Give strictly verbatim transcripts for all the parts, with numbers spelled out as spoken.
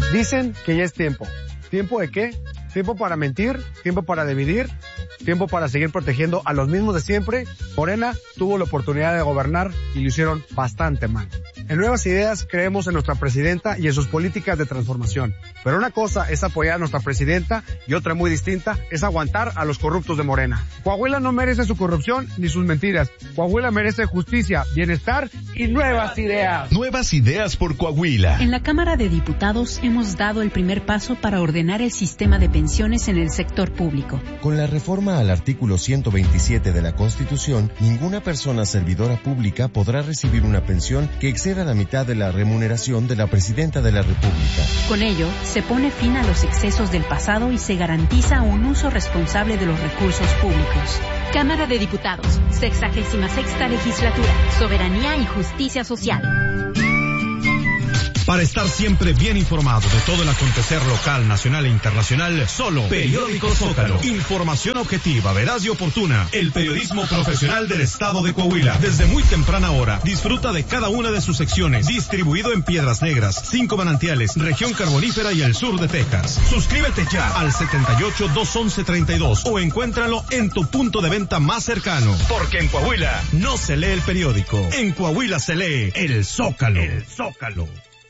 Dicen que ya es tiempo. ¿Tiempo de qué? Tiempo para mentir, tiempo para dividir, tiempo para seguir protegiendo a los mismos de siempre. Morena tuvo la oportunidad de gobernar y lo hicieron bastante mal. En Nuevas Ideas creemos en nuestra presidenta y en sus políticas de transformación. Pero una cosa es apoyar a nuestra presidenta y otra muy distinta es aguantar a los corruptos de Morena. Coahuila no merece su corrupción ni sus mentiras. Coahuila merece justicia, bienestar y nuevas ideas. Nuevas Ideas por Coahuila. En la Cámara de Diputados hemos dado el primer paso para ordenar el sistema de pensiones en el sector público. Con la reforma al artículo ciento veintisiete de la Constitución, ninguna persona servidora pública podrá recibir una pensión que exceda la mitad de la remuneración de la Presidenta de la República. Con ello, se pone fin a los excesos del pasado y se garantiza un uso responsable de los recursos públicos. Cámara de Diputados, sexagésima sexta legislatura, soberanía y justicia social. Para estar siempre bien informado de todo el acontecer local, nacional e internacional, solo Periódico Zócalo. Información objetiva, veraz y oportuna. El periodismo profesional del estado de Coahuila. Desde muy temprana hora, disfruta de cada una de sus secciones. Distribuido en Piedras Negras, Cinco Manantiales, Región Carbonífera y el sur de Texas. Suscríbete ya al setenta y ocho, doscientos once, treinta y dos o encuéntralo en tu punto de venta más cercano. Porque en Coahuila no se lee el periódico. En Coahuila se lee el Zócalo. El Zócalo.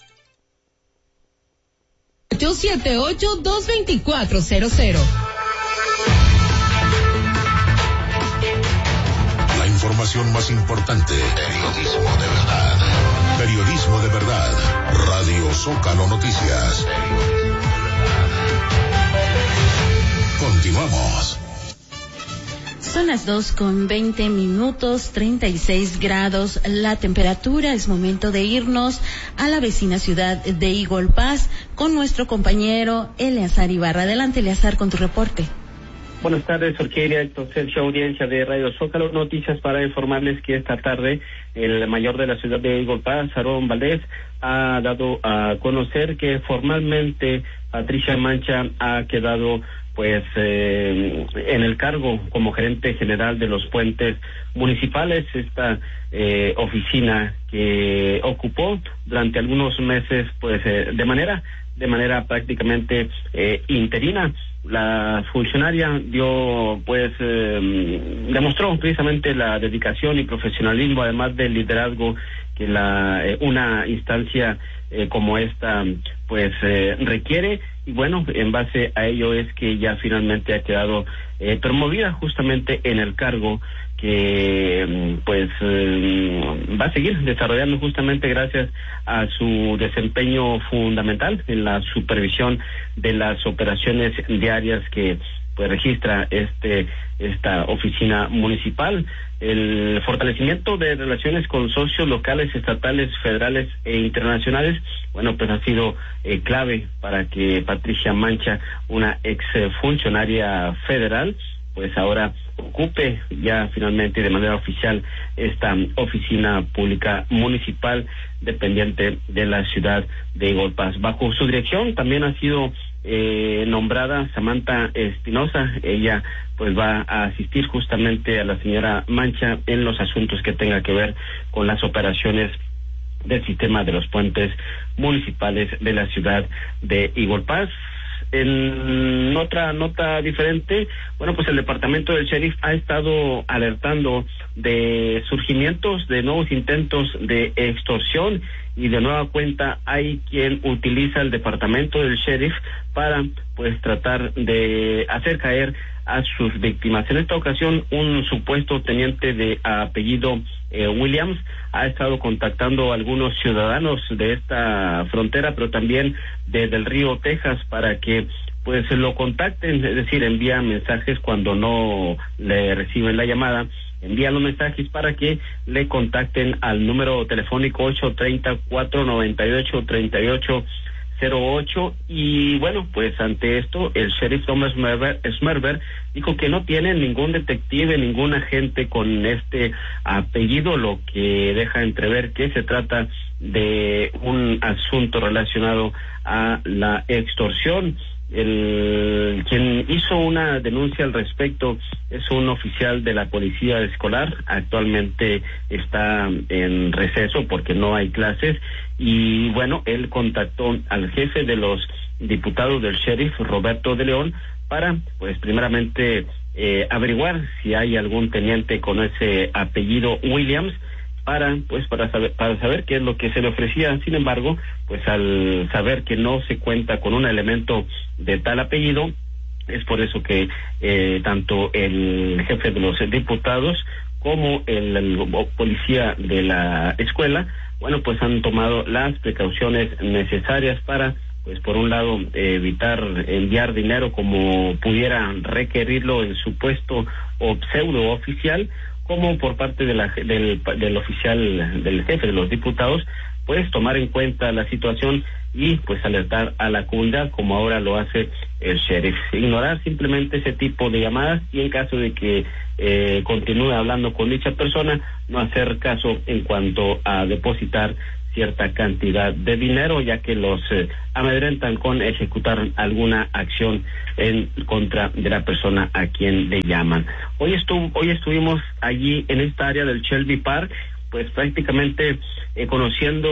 ocho siete ocho, dos dos cuatro, cero cero. La información más importante. Periodismo de verdad. Periodismo de verdad. Radio Zócalo Noticias. Continuamos. Son las dos con veinte minutos, treinta y seis grados la temperatura. Es momento de irnos a la vecina ciudad de Eagle Pass con nuestro compañero Eleazar Ibarra. Adelante, Eleazar, con tu reporte. Buenas tardes, Orquídea, Sergio, audiencia de Radio Zócalo Noticias, para informarles que esta tarde el mayor de la ciudad de Eagle Pass, Aarón Valdés, ha dado a conocer que formalmente Patricia Mancha ha quedado pues eh, en el cargo como gerente general de los puentes municipales, esta eh, oficina que ocupó durante algunos meses pues eh, de manera de manera prácticamente eh, interina. La funcionaria dio pues eh, demostró precisamente la dedicación y profesionalismo, además del liderazgo que la eh, una instancia eh, como esta pues eh, requiere. Y bueno, en base a ello es que ya finalmente ha quedado eh, promovida justamente en el cargo que pues eh, va a seguir desarrollando justamente gracias a su desempeño fundamental en la supervisión de las operaciones diarias que pues registra este esta oficina municipal. El fortalecimiento de relaciones con socios locales, estatales, federales e internacionales, bueno, pues ha sido eh, clave para que Patricia Mancha, una ex funcionaria federal, pues ahora ocupe ya finalmente de manera oficial esta oficina pública municipal dependiente de la ciudad de Eagle Pass. Bajo su dirección también ha sido eh, nombrada Samantha Espinosa. Ella pues va a asistir justamente a la señora Mancha en los asuntos que tenga que ver con las operaciones del sistema de los puentes municipales de la ciudad de Eagle Pass. En otra nota diferente, bueno, pues el departamento del sheriff ha estado alertando de surgimientos de nuevos intentos de extorsión, y de nueva cuenta hay quien utiliza el departamento del sheriff para pues tratar de hacer caer a sus víctimas. En esta ocasión, un supuesto teniente de apellido eh, Williams ha estado contactando a algunos ciudadanos de esta frontera, pero también desde el Río, Texas, para que pues lo contacten, es decir, envía mensajes cuando no le reciben la llamada, envían los mensajes para que le contacten al número telefónico ocho tres cero, cuatro nueve ocho, tres ocho cero ocho. Y bueno, pues ante esto el sheriff Thomas Smerber, Smerber dijo que no tiene ningún detective, ningún agente con este apellido, lo que deja entrever que se trata de un asunto relacionado a la extorsión. el quien hizo una denuncia al respecto es un oficial de la policía escolar. Actualmente está en receso porque no hay clases, y bueno, él contactó al jefe de los diputados del sheriff, Roberto de León, para pues primeramente eh, averiguar si hay algún teniente con ese apellido Williams, para pues para saber para saber qué es lo que se le ofrecía. Sin embargo, pues al saber que no se cuenta con un elemento de tal apellido, es por eso que eh, tanto el jefe de los diputados como el, el policía de la escuela, bueno, pues han tomado las precauciones necesarias para, pues por un lado, eh, evitar enviar dinero como pudiera requerirlo el supuesto o pseudo oficial, como por parte de la, del, del oficial, del jefe de los diputados, pues tomar en cuenta la situación y pues alertar a la comunidad, como ahora lo hace el sheriff. Ignorar simplemente ese tipo de llamadas, y en caso de que eh, continúe hablando con dicha persona, no hacer caso en cuanto a depositar cierta cantidad de dinero, ya que los eh, amedrentan con ejecutar alguna acción en contra de la persona a quien le llaman. Hoy estuvo, hoy estuvimos allí en esta área del Shelby Park, pues prácticamente eh, conociendo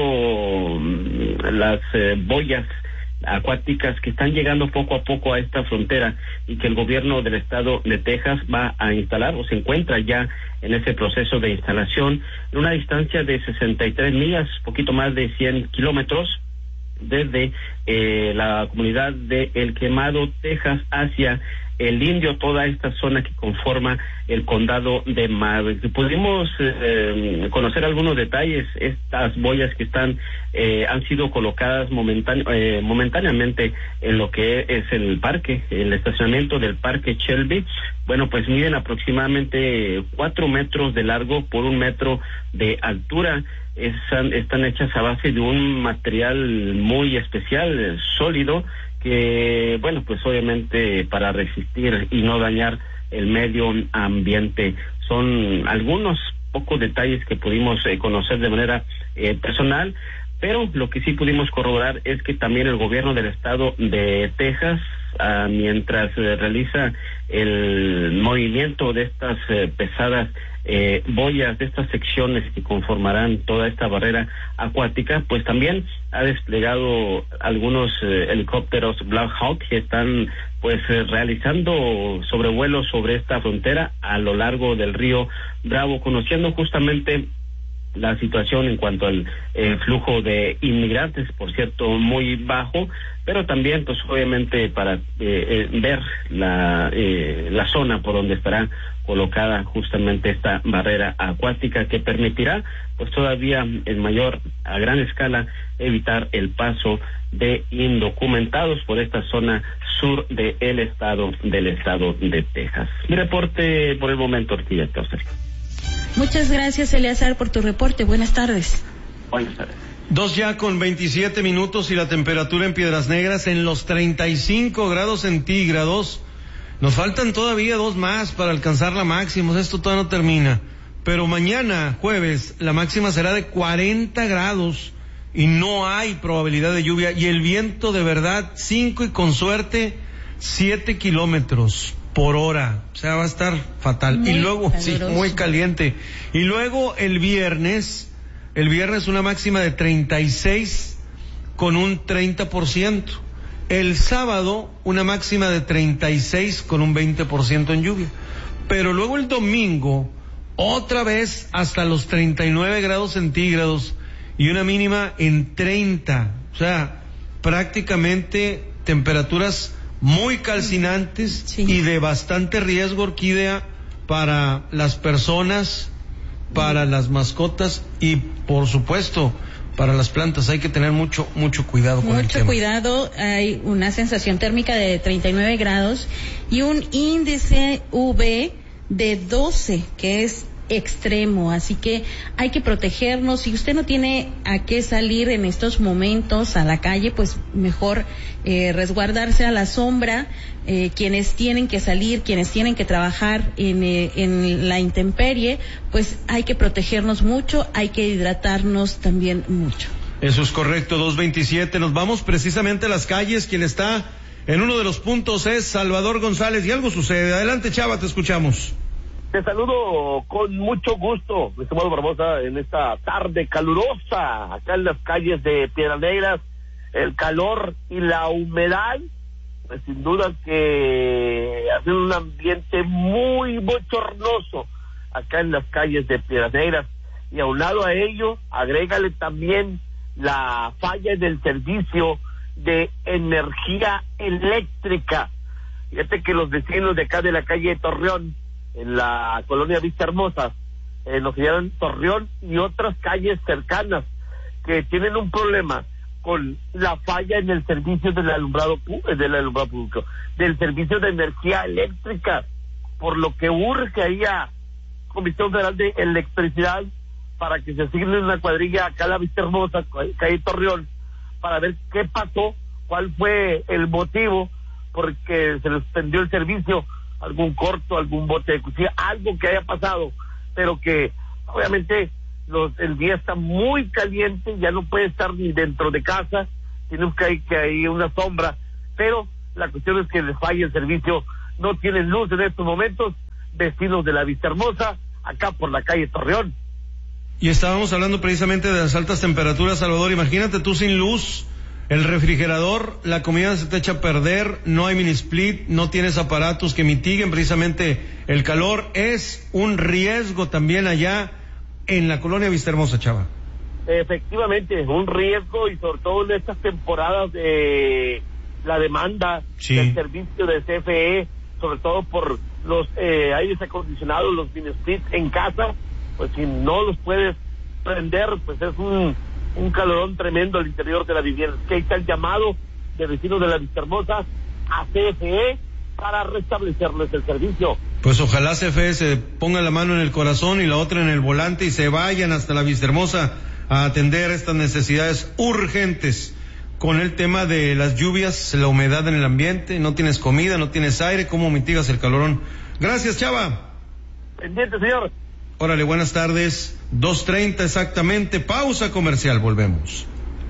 um, las eh, boyas acuáticas que están llegando poco a poco a esta frontera, y que el gobierno del estado de Texas va a instalar, o se encuentra ya en ese proceso de instalación, en una distancia de sesenta y tres millas, poquito más de cien kilómetros, desde eh, la comunidad de El Quemado, Texas, hacia El Indio, toda esta zona que conforma el condado de Maverick. Pudimos eh, conocer algunos detalles. Estas boyas que están eh, han sido colocadas momentane eh, momentáneamente en lo que es el parque, el estacionamiento del parque Shelby. Bueno, pues miden aproximadamente cuatro metros de largo por un metro de altura. Están, están hechas a base de un material muy especial, sólido, que, bueno, pues obviamente para resistir y no dañar el medio ambiente. Son algunos pocos detalles que pudimos eh, conocer de manera eh, personal, pero lo que sí pudimos corroborar es que también el gobierno del estado de Texas, ah, mientras eh, realiza el movimiento de estas eh, pesadas Eh, boyas, de estas secciones que conformarán toda esta barrera acuática, pues también ha desplegado algunos eh, helicópteros Black Hawk que están pues eh, realizando sobrevuelos sobre esta frontera a lo largo del río Bravo, conociendo justamente la situación en cuanto al eh, flujo de inmigrantes, por cierto, muy bajo, pero también pues obviamente para eh, eh, ver la eh, la zona por donde estará colocada justamente esta barrera acuática, que permitirá pues todavía en mayor, a gran escala, evitar el paso de indocumentados por esta zona sur del estado del estado de Texas. Mi reporte por el momento, Orquídea Costa Rica. Muchas gracias, Eleazar, por tu reporte. Buenas tardes. Buenas tardes. Dos ya con veintisiete minutos, y la temperatura en Piedras Negras en los treinta y cinco grados centígrados. Nos faltan todavía dos más para alcanzar la máxima. Esto todavía no termina. Pero mañana, jueves, la máxima será de cuarenta grados y no hay probabilidad de lluvia. Y el viento, de verdad, cinco y con suerte siete kilómetros por hora. O sea, va a estar fatal. Muy y luego, caluroso. Sí, muy caliente. Y luego el viernes, el viernes una máxima de treinta y seis con un treinta por ciento. El sábado una máxima de treinta y seis con un veinte por ciento en lluvia. Pero luego el domingo, otra vez hasta los treinta y nueve grados centígrados y una mínima en treinta. O sea, prácticamente temperaturas muy calcinantes, sí, y de bastante riesgo, Orquídea, para las personas, para las mascotas y, por supuesto, para las plantas. Hay que tener mucho mucho cuidado con el tema. Mucho cuidado. Hay una sensación térmica de treinta y nueve grados y un índice U V de doce, que es extremo, así que hay que protegernos. Si usted no tiene a qué salir en estos momentos a la calle, pues mejor eh, resguardarse a la sombra. Eh, quienes tienen que salir, quienes tienen que trabajar en, eh, en la intemperie, pues hay que protegernos mucho, hay que hidratarnos también mucho. Eso es correcto. Dos veintisiete, nos vamos precisamente a las calles. Quien está En uno de los puntos es Salvador González y algo sucede. Adelante, Chava, te escuchamos. Te saludo con mucho gusto, mi estimado Barbosa, en esta tarde calurosa, acá en las calles de Piedras Negras. El calor y la humedad, pues sin duda que hace un ambiente muy bochornoso acá en las calles de Piedras Negras. Y aunado a ello, agrégale también la falla en el servicio de energía eléctrica. Fíjate que los vecinos de acá de la calle de Torreón, en la colonia Vista Hermosa, eh, nos llaman Torreón y otras calles cercanas, que tienen un problema con la falla en el servicio del alumbrado, del alumbrado público, del servicio de energía eléctrica, por lo que urge ahí a Comisión Federal de Electricidad para que se asigne una cuadrilla acá a la Vista Hermosa, calle Torreón, para ver qué pasó, cuál fue el motivo, porque se les suspendió el servicio, algún corto, algún bote de cuchilla, algo que haya pasado, pero que obviamente los, el día está muy caliente, ya no puede estar ni dentro de casa, tiene que hay que hay una sombra, pero la cuestión es que les falla el servicio, no tienen luz en estos momentos, vecinos de la Vista Hermosa, acá por la calle Torreón. Y estábamos hablando precisamente de las altas temperaturas, Salvador. Imagínate tú sin luz, el refrigerador, la comida se te echa a perder, no hay mini split, no tienes aparatos que mitiguen precisamente el calor. Es un riesgo también allá en la colonia Vista Hermosa, Chava. Efectivamente, un riesgo, y sobre todo en estas temporadas de la demanda sí. del servicio de C F E, sobre todo por los eh, aires acondicionados, los mini splits en casa. Pues si no los puedes prender, pues es un, un calorón tremendo al interior de la vivienda. Es que ahí está el llamado de vecinos de la Vista Hermosa a C F E para restablecerles el servicio. Pues ojalá C F E se ponga la mano en el corazón y la otra en el volante y se vayan hasta la Vista Hermosa a atender estas necesidades urgentes con el tema de las lluvias, la humedad en el ambiente, no tienes comida, no tienes aire, ¿cómo mitigas el calorón? Gracias, Chava. Pendiente, señor. Órale, buenas tardes, dos treinta exactamente, pausa comercial, volvemos.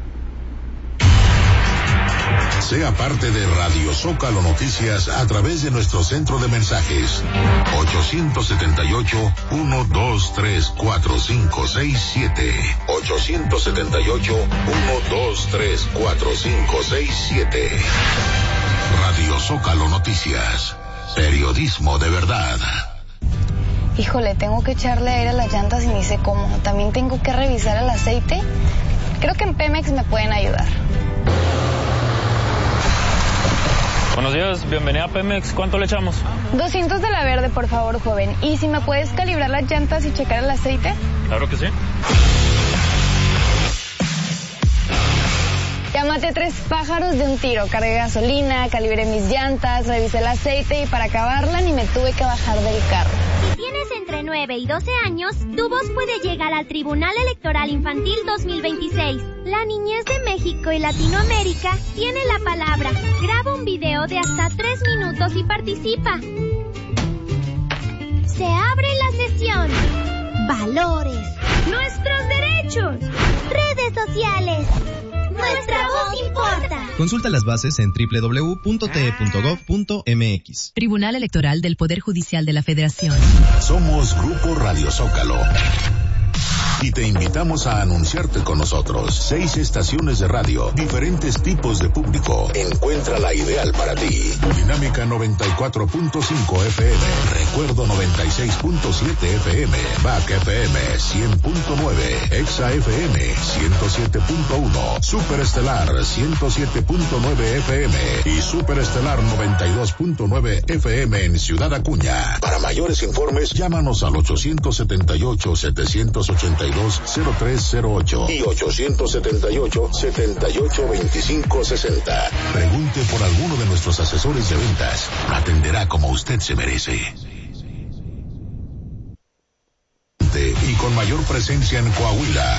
Sea parte de Radio Zócalo Noticias a través de nuestro centro de mensajes ocho siete ocho, uno dos tres, cuatro cinco seis siete ocho siete ocho, uno dos tres, cuatro cinco seis siete. Radio Zócalo Noticias, periodismo de verdad. Híjole, tengo que echarle aire a las llantas y ni sé cómo. También tengo que revisar el aceite. Creo que en Pemex me pueden ayudar. Buenos días, bienvenida a Pemex. ¿Cuánto le echamos? doscientos de la verde, por favor, joven. ¿Y si me puedes calibrar las llantas y checar el aceite? Claro que sí. Ya maté tres pájaros de un tiro. Cargué gasolina, calibré mis llantas, revisé el aceite y para acabarla ni me tuve que bajar del carro. Si tienes entre nueve y doce años, tu voz puede llegar al Tribunal Electoral Infantil dos mil veintiséis. La niñez de México y Latinoamérica tiene la palabra. Graba un video de hasta tres minutos y participa. Se abre la sesión. Valores. Nuestros derechos. Redes sociales. Nuestra voz importa. Consulta las bases en doble u doble u doble u punto t e punto gov punto m x. Tribunal Electoral del Poder Judicial de la Federación. Somos Grupo Radio Zócalo y te invitamos a anunciarte con nosotros. Seis estaciones de radio, diferentes tipos de público. Encuentra la ideal para ti. Dinámica noventa y cuatro punto cinco F M, Recuerdo noventa y seis punto siete F M, B A C F M cien punto nueve, Exa F M ciento siete punto uno, Superestelar ciento siete punto nueve F M y Superestelar noventa y dos punto nueve F M en Ciudad Acuña. Para mayores informes, llámanos al ocho siete ocho, siete ocho dos, cero tres cero ocho y ocho siete ocho, siete ocho dos cinco seis cero. Pregunte por alguno de nuestros asesores de ventas. Atenderá como usted se merece. Y con mayor presencia en Coahuila.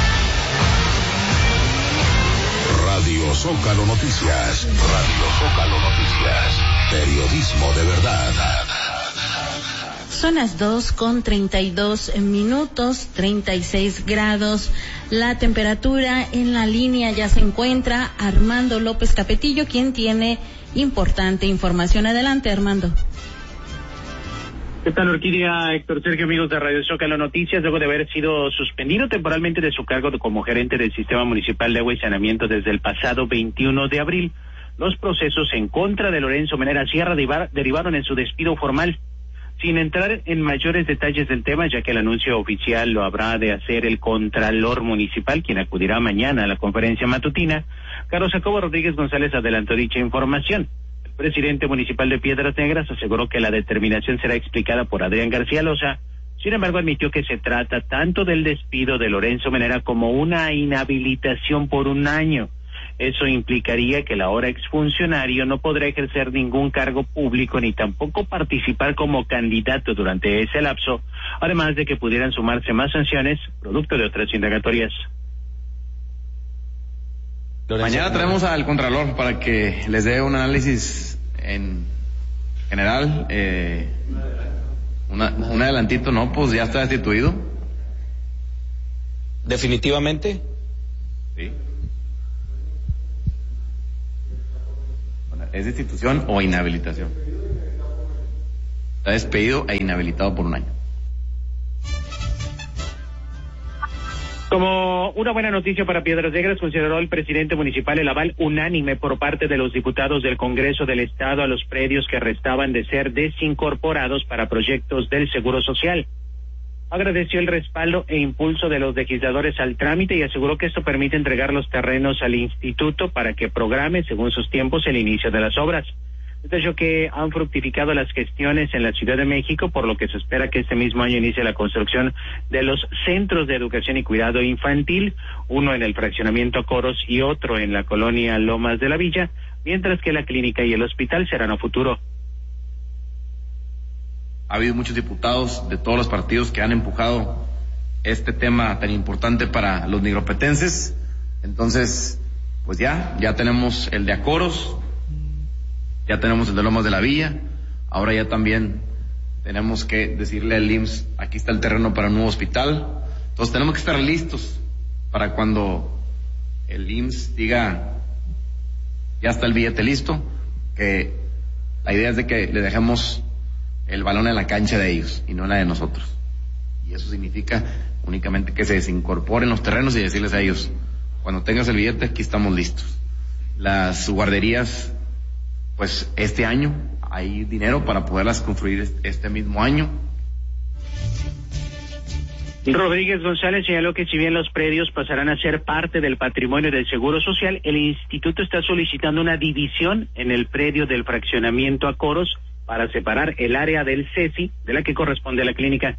Radio Zócalo Noticias. Radio Zócalo Noticias. Periodismo de verdad. Son las dos con treinta y dos minutos, treinta y seis grados. La temperatura en la línea ya se encuentra Armando López Capetillo, quien tiene importante información. Adelante, Armando. ¿Qué tal, Orquídea? Héctor Sergio, amigos de Radio Zócalo Noticias. Luego de haber sido suspendido temporalmente de su cargo como gerente del Sistema Municipal de Agua y Saneamiento desde el pasado veintiuno de abril, los procesos en contra de Lorenzo Menera Sierra derivaron en su despido formal. Sin entrar en mayores detalles del tema, ya que el anuncio oficial lo habrá de hacer el Contralor Municipal, quien acudirá mañana a la conferencia matutina, Carlos Jacobo Rodríguez González adelantó dicha información. El presidente municipal de Piedras Negras aseguró que la determinación será explicada por Adrián García Loza. Sin embargo, admitió que se trata tanto del despido de Lorenzo Menera como una inhabilitación por un año. Eso implicaría que el ahora exfuncionario no podrá ejercer ningún cargo público ni tampoco participar como candidato durante ese lapso, además de que pudieran sumarse más sanciones producto de otras indagatorias. Mañana traemos al Contralor para que les dé un análisis en general. Eh, una, un adelantito, ¿no? Pues ya está destituido. ¿Definitivamente? Sí. ¿Es destitución o inhabilitación? Está despedido e inhabilitado por un año. Como una buena noticia para Piedras Negras, consideró el presidente municipal el aval unánime por parte de los diputados del Congreso del Estado a los predios que restaban de ser desincorporados para proyectos del Seguro Social. Agradeció el respaldo e impulso de los legisladores al trámite y aseguró que esto permite entregar los terrenos al instituto para que programe según sus tiempos el inicio de las obras. Detalló que han fructificado las gestiones en la Ciudad de México, por lo que se espera que este mismo año inicie la construcción de los centros de educación y cuidado infantil, uno en el fraccionamiento Coros y otro en la colonia Lomas de la Villa, mientras que la clínica y el hospital serán a futuro. Ha habido muchos diputados de todos los partidos que han empujado este tema tan importante para los nigropetenses. Entonces, pues ya, ya tenemos el de Acoros, ya tenemos el de Lomas de la Villa, ahora ya también tenemos que decirle al I M S S, aquí está el terreno para un nuevo hospital. Entonces tenemos que estar listos para cuando el I M S S diga, ya está el billete listo, que la idea es de que le dejemos el balón en la cancha de ellos y no en la de nosotros. Y eso significa únicamente que se desincorporen los terrenos y decirles a ellos, cuando tengas el billete, aquí estamos listos. Las guarderías, pues este año hay dinero para poderlas construir este mismo año. Rodríguez González señaló que si bien los predios pasarán a ser parte del patrimonio del Seguro Social, el instituto está solicitando una división en el predio del fraccionamiento Acoros para separar el área del C E S I de la que corresponde a la clínica.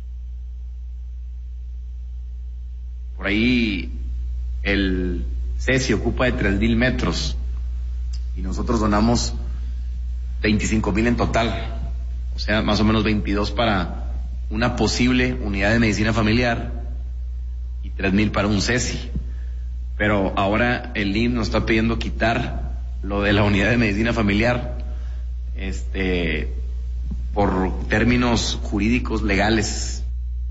Por ahí el C E S I ocupa de tres mil metros y nosotros donamos veinticinco mil en total, o sea, más o menos veintidós para una posible unidad de medicina familiar y tres mil para un C E S I. Pero ahora el I M S S nos está pidiendo quitar lo de la unidad de medicina familiar, este, por términos jurídicos legales.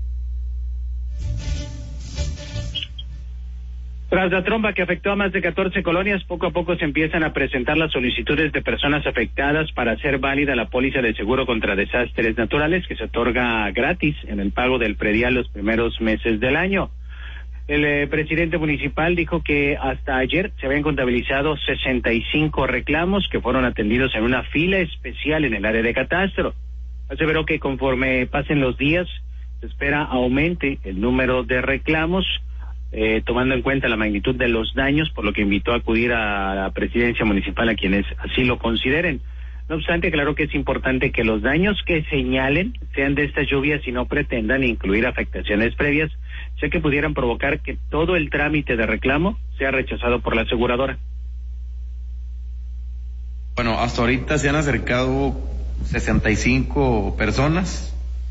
Tras la tromba que afectó a más de catorce colonias, poco a poco se empiezan a presentar las solicitudes de personas afectadas para hacer válida la póliza de seguro contra desastres naturales que se otorga gratis en el pago del predial los primeros meses del año. El eh, presidente municipal dijo que hasta ayer se habían contabilizado sesenta y cinco reclamos que fueron atendidos en una fila especial en el área de catastro. Aseveró que conforme pasen los días se espera aumente el número de reclamos, eh, tomando en cuenta la magnitud de los daños, por lo que invitó a acudir a la presidencia municipal a quienes así lo consideren. No obstante, aclaró que es importante que los daños que señalen sean de estas lluvias y no pretendan incluir afectaciones previas, ya que pudieran provocar que todo el trámite de reclamo sea rechazado por la aseguradora. Bueno, hasta ahorita se han acercado sesenta y cinco personas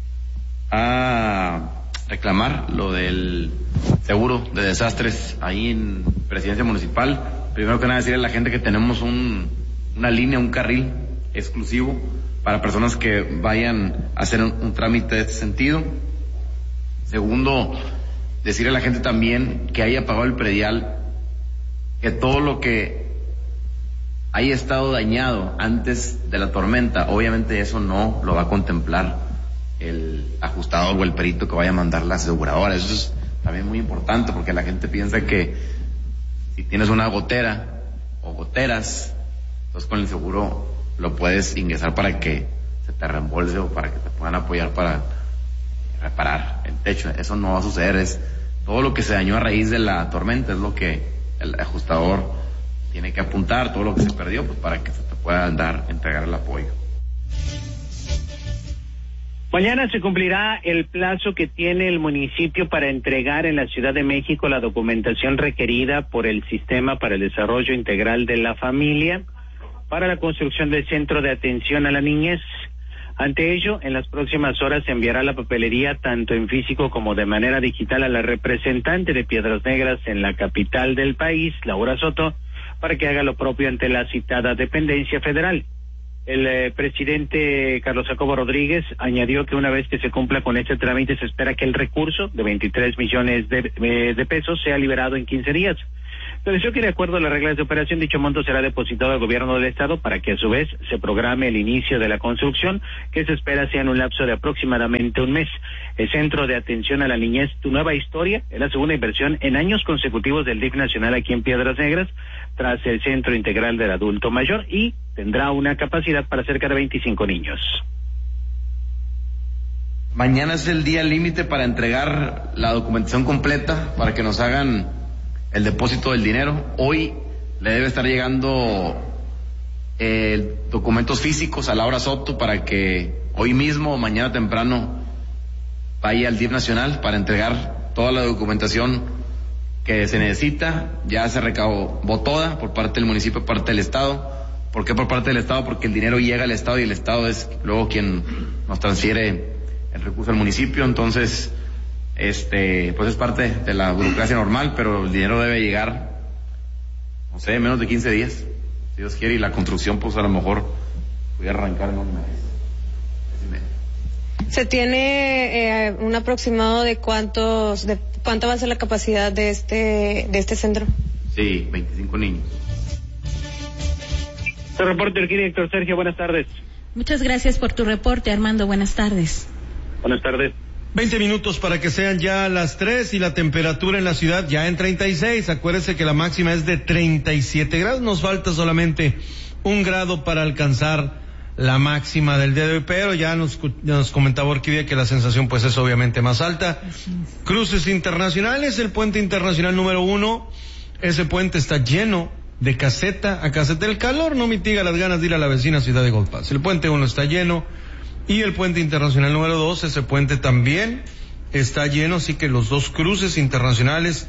a reclamar lo del seguro de desastres ahí en Presidencia Municipal. Primero que nada decirle a la gente que tenemos un, una línea, un carril exclusivo para personas que vayan a hacer un, un trámite de este sentido. Segundo, decirle a la gente también que haya pagado el predial, que todo lo que haya estado dañado antes de la tormenta, obviamente eso no lo va a contemplar el ajustador o el perito que vaya a mandar la aseguradora. Eso es también muy importante, porque la gente piensa que si tienes una gotera o goteras, entonces con el seguro lo puedes ingresar para que se te reembolse o para que te puedan apoyar para reparar el techo. Eso no va a suceder. Es todo lo que se dañó a raíz de la tormenta, es lo que el ajustador tiene que apuntar, todo lo que se perdió, pues para que se te pueda dar, entregar el apoyo. Mañana se cumplirá el plazo que tiene el municipio para entregar en la Ciudad de México la documentación requerida por el Sistema para el Desarrollo Integral de la Familia para la construcción del Centro de Atención a la Niñez. Ante ello, en las próximas horas se enviará la papelería tanto en físico como de manera digital a la representante de Piedras Negras en la capital del país, Laura Soto, para que haga lo propio ante la citada dependencia federal. El eh, presidente Carlos Jacobo Rodríguez añadió que una vez que se cumpla con este trámite se espera que el recurso de veintitrés millones de, eh, de pesos sea liberado en quince días. Pareció que de acuerdo a las reglas de operación dicho monto será depositado al gobierno del estado para que a su vez se programe el inicio de la construcción, que se espera sea en un lapso de aproximadamente un mes. El Centro de Atención a la Niñez, Tu Nueva Historia, es la segunda inversión en años consecutivos del D I F nacional aquí en Piedras Negras, tras el Centro Integral del Adulto Mayor, y tendrá una capacidad para cerca de veinticinco niños. Mañana es el día límite para entregar la documentación completa para que nos hagan el depósito del dinero. Hoy le debe estar llegando eh, documentos físicos a Laura Soto para que hoy mismo o mañana temprano vaya al D I F nacional para entregar toda la documentación que se necesita. Ya se recabó toda por parte del municipio, por parte del estado. ¿Por qué por parte del estado? Porque el dinero llega al estado y el estado es luego quien nos transfiere el recurso al municipio. Entonces, este, pues es parte de la burocracia normal, pero el dinero debe llegar, no sé, en menos de quince días, si Dios quiere, y la construcción pues a lo mejor voy a arrancar en un mes. ¿Se tiene eh, un aproximado de cuántos, de cuánto va a ser la capacidad de este, de este centro? Sí, veinticinco niños. Este reporte aquí, director Sergio, buenas tardes. Muchas gracias por tu reporte, Armando, buenas tardes. Buenas tardes. veinte minutos para que sean ya las tres y la temperatura en la ciudad ya en treinta y seis. Acuérdese que la máxima es de treinta y siete grados. Nos falta solamente un grado para alcanzar la máxima del día de hoy, pero ya nos, nos comentaba Orquídea que la sensación pues es obviamente más alta. Cruces internacionales, el puente internacional número uno, ese puente está lleno de caseta a caseta. El calor no mitiga las ganas de ir a la vecina ciudad de Eagle Pass. El puente uno está lleno. Y el puente internacional número dos, ese puente también está lleno, así que los dos cruces internacionales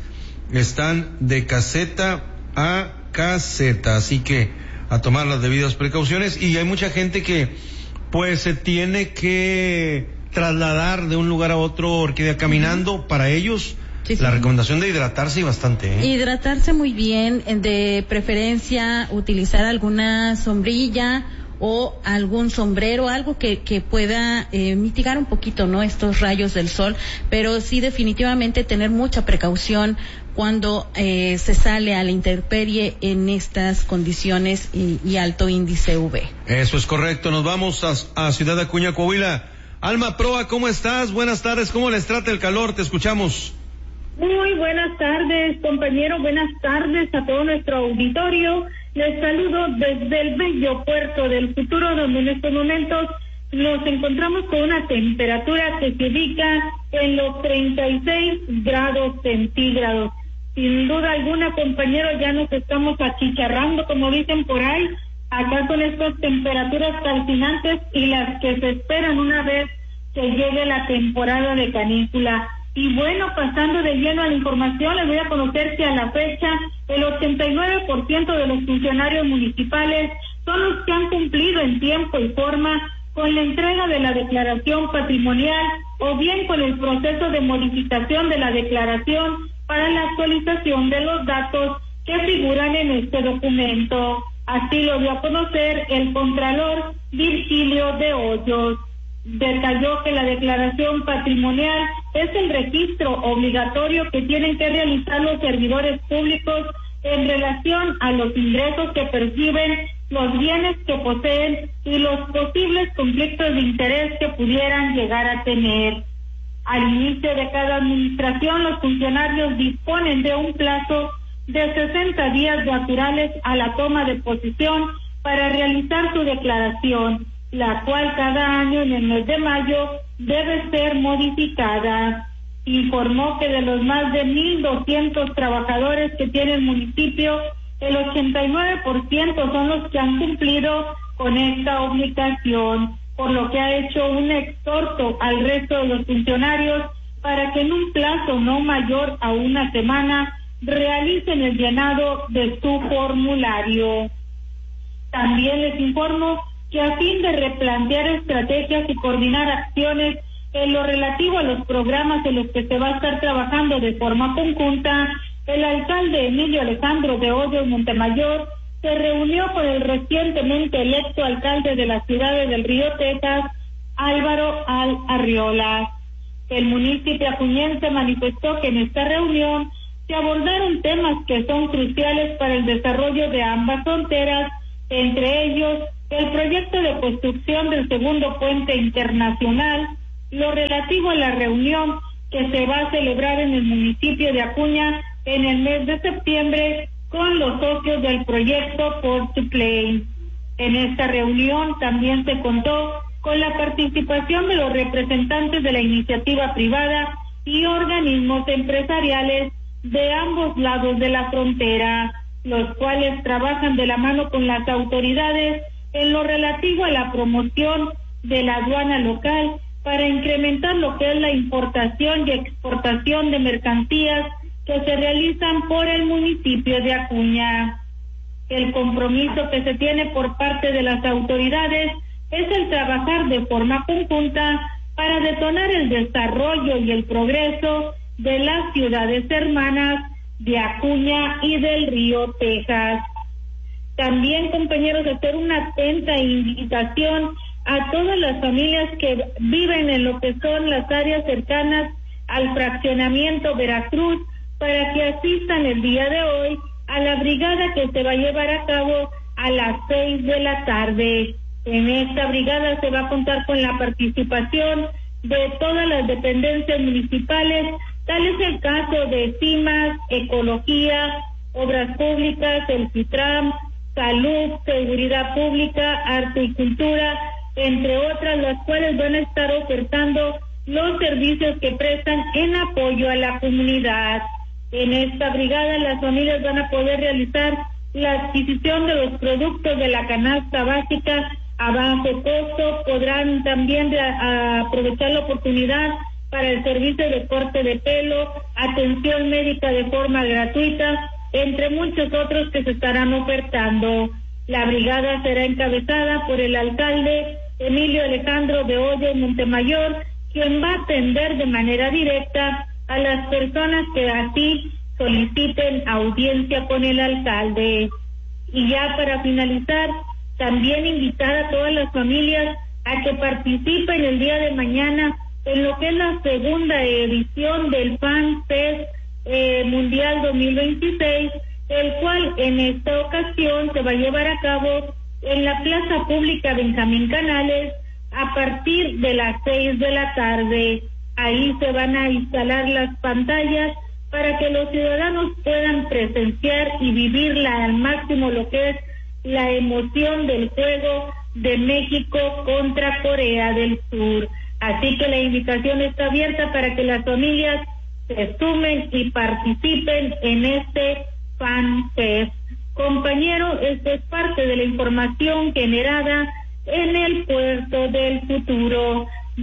están de caseta a caseta, así que a tomar las debidas precauciones. Y hay mucha gente que pues se tiene que trasladar de un lugar a otro, Orquídea, caminando. Para ellos sí, sí. La recomendación de hidratarse y bastante, ¿eh? Hidratarse muy bien, de preferencia utilizar alguna sombrilla o algún sombrero, algo que, que pueda eh, mitigar un poquito, ¿no?, estos rayos del sol, pero sí definitivamente tener mucha precaución cuando eh, se sale a la intemperie en estas condiciones y, y alto índice U V. Eso es correcto. Nos vamos a, a Ciudad Acuña, Coahuila. Alma Proa, ¿cómo estás? Buenas tardes. ¿Cómo les trata el calor? Te escuchamos. Muy buenas tardes, compañero. Buenas tardes a todo nuestro auditorio. Les saludo desde el bello puerto del futuro, donde en estos momentos nos encontramos con una temperatura que se ubica en los treinta y seis grados centígrados. Sin duda alguna, compañero, ya nos estamos achicharrando, como dicen por ahí. Acá son estas temperaturas calcinantes y las que se esperan una vez que llegue la temporada de canícula. Y bueno, pasando de lleno a la información, les voy a conocer que a la fecha el ochenta y nueve por ciento de los funcionarios municipales son los que han cumplido en tiempo y forma con la entrega de la declaración patrimonial o bien con el proceso de modificación de la declaración para la actualización de los datos que figuran en este documento. Así lo dio a conocer el contralor Virgilio de Hoyos. Detalló que la declaración patrimonial es el registro obligatorio que tienen que realizar los servidores públicos en relación a los ingresos que perciben, los bienes que poseen y los posibles conflictos de interés que pudieran llegar a tener. Al inicio de cada administración, los funcionarios disponen de un plazo de sesenta días naturales a la toma de posesión para realizar su declaración, la cual cada año en el mes de mayo debe ser modificada. Informó que de los más de mil doscientos trabajadores que tiene el municipio, el ochenta y nueve por ciento son los que han cumplido con esta obligación, por lo que ha hecho un exhorto al resto de los funcionarios para que en un plazo no mayor a una semana realicen el llenado de su formulario. También les informo que a fin de replantear estrategias y coordinar acciones en lo relativo a los programas en los que se va a estar trabajando de forma conjunta, el alcalde Emilio Alejandro de Hoyos Montemayor se reunió con el recientemente electo alcalde de la ciudad de Del Río, Texas, Álvaro Al Arriola. El municipio acuñense manifestó que en esta reunión se abordaron temas que son cruciales para el desarrollo de ambas fronteras, entre ellos el proyecto de construcción del segundo puente internacional, lo relativo a la reunión que se va a celebrar en el municipio de Acuña en el mes de septiembre con los socios del proyecto Port to Play. En esta reunión también se contó con la participación de los representantes de la iniciativa privada y organismos empresariales de ambos lados de la frontera, los cuales trabajan de la mano con las autoridades en lo relativo a la promoción de la aduana local para incrementar lo que es la importación y exportación de mercancías que se realizan por el municipio de Acuña. El compromiso que se tiene por parte de las autoridades es el trabajar de forma conjunta para detonar el desarrollo y el progreso de las ciudades hermanas de Acuña y Del Río, Texas. También, compañeros, hacer una atenta invitación a todas las familias que viven en lo que son las áreas cercanas al fraccionamiento Veracruz para que asistan el día de hoy a la brigada que se va a llevar a cabo a las seis de la tarde. En esta brigada se va a contar con la participación de todas las dependencias municipales, tal es el caso de CIMAS, Ecología, Obras Públicas, el CITRAM, Salud, Seguridad Pública, Arte y Cultura, entre otras, las cuales van a estar ofertando los servicios que prestan en apoyo a la comunidad. En esta brigada las familias van a poder realizar la adquisición de los productos de la canasta básica a bajo costo, podrán también de, a, aprovechar la oportunidad para el servicio de corte de pelo, atención médica de forma gratuita, entre muchos otros que se estarán ofertando. La brigada será encabezada por el alcalde Emilio Alejandro de Hoyos Montemayor, quien va a atender de manera directa a las personas que así soliciten audiencia con el alcalde. Y ya para finalizar, también invitar a todas las familias a que participen el día de mañana en lo que es la segunda edición del Fan Fest eh, Mundial dos mil veintiséis, el cual en esta ocasión se va a llevar a cabo en la Plaza Pública Benjamín Canales a partir de las seis de la tarde. Ahí se van a instalar las pantallas para que los ciudadanos puedan presenciar y vivirla al máximo lo que es la emoción del juego de México contra Corea del Sur. Así que la invitación está abierta para que las familias se sumen y participen en este Fan Fest. Compañero, esta es parte de la información generada en el Puerto del Futuro.